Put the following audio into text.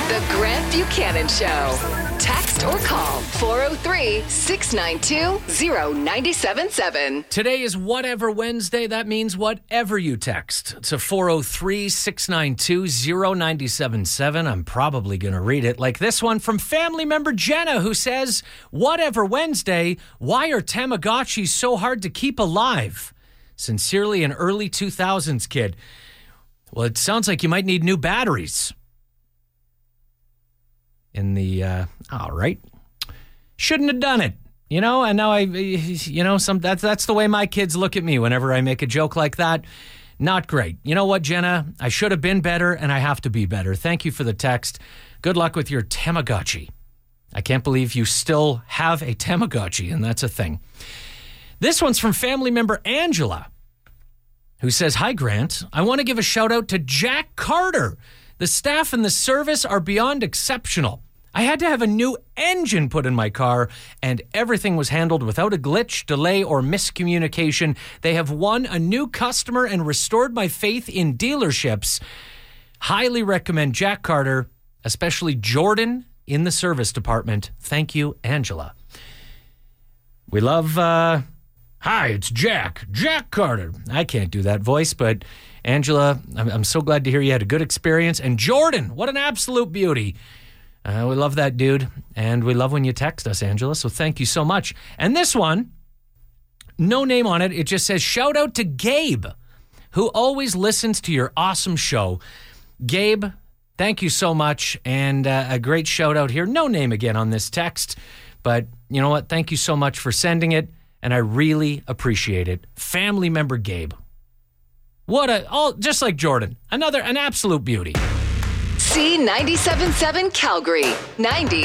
The Grant Buchanan Show. Text or call 403-692-0977. Today is Whatever Wednesday. That means whatever you text. It's a 403-692-0977. I'm probably going to read it. Like this one from family member Jenna, who says, Whatever Wednesday, why are Tamagotchis so hard to keep alive? Sincerely, an early 2000s kid. Well, it sounds like you might need new batteries. All right. Shouldn't have done it. And now that's the way my kids look at me whenever I make a joke like that. Not great. You know what, Jenna? I should have been better, and I have to be better. Thank you for the text. Good luck with your Tamagotchi. I can't believe you still have a Tamagotchi, and that's a thing. This one's from family member Angela, who says, Hi, Grant. I want to give a shout out to Jack Carter. The staff and the service are beyond exceptional. I had to have a new engine put in my car, and everything was handled without a glitch, delay, or miscommunication. They have won a new customer and restored my faith in dealerships. Highly recommend Jack Carter, especially Jordan in the service department. Thank you, Angela. We love, hi, it's Jack Carter. I can't do that voice, but Angela, I'm so glad to hear you had a good experience. And Jordan, what an absolute beauty. We love that dude, and we love when you text us, Angela, so thank you so much. And this one, no name on it. It just says, shout out to Gabe, who always listens to your awesome show. Gabe, thank you so much, and a great shout out here. No name again on this text, but you know what? Thank you so much for sending it, and I really appreciate it. Family member Gabe. Just like Jordan, an absolute beauty. C97.7 Calgary, 90